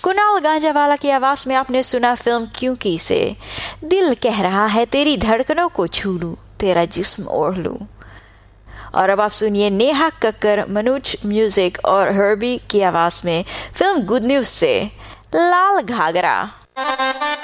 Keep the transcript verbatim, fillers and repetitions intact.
कुणाल गांजावाला की आवाज में आपने सुना फिल्म क्योंकि से दिल कह रहा है तेरी धड़कनों को छू लूं, तेरा जिस्म ओढ़ लूं। और अब आप सुनिए नेहा कक्कर, मनोज म्यूजिक और हर्बी की आवाज में फिल्म गुड न्यूज से लाल घाघरा।